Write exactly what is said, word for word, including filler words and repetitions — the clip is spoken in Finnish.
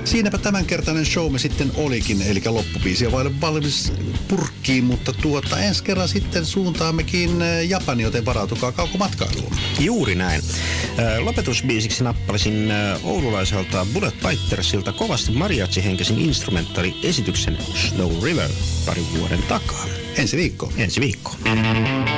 Siinäpä tämänkertainen showme sitten olikin, eli loppubiisi on vain valmis purkkiin, mutta tuota ensi kerran sitten suuntaammekin Japani, joten varautukaa kaukomatkailuun. Juuri näin. Lopetusbiisiksi nappalisin oululaiselta Bullet Bitersilta kovasti mariachi-henkisen instrumentaaliesityksen Snow River parin vuoden takaa. Ensi viikko. Ensi viikko.